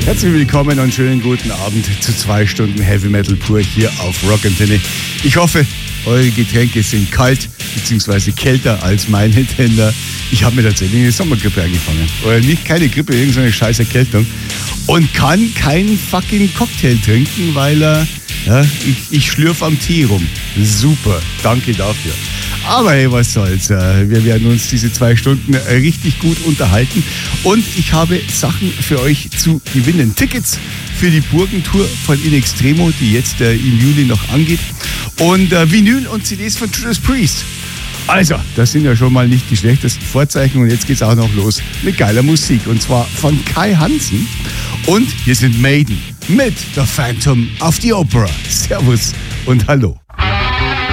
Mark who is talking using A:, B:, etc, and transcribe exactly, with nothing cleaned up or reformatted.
A: Herzlich willkommen und schönen guten Abend zu zwei Stunden Heavy Metal pur hier auf Rock'n'Tenne. Ich hoffe, eure Getränke sind kalt bzw. kälter als meine, denn äh, ich habe mir tatsächlich eine Sommergrippe angefangen. Oder nicht keine Grippe, irgendeine scheiß Erkältung. Und kann keinen fucking Cocktail trinken, weil äh, ja, ich, ich schlürfe am Tee rum. Super, danke dafür. Aber hey, was soll's. Wir werden uns diese zwei Stunden richtig gut unterhalten. Und ich habe Sachen für euch zu gewinnen. Tickets für die Burgentour von In Extremo, die jetzt äh, im Juli noch angeht. Und äh, Vinyl und C Ds von Judas Priest. Also, das sind ja schon mal nicht die schlechtesten Vorzeichen. Und jetzt geht's auch noch los mit geiler Musik. Und zwar von Kai Hansen. Und hier sind Maiden mit The Phantom of the Opera. Servus und hallo.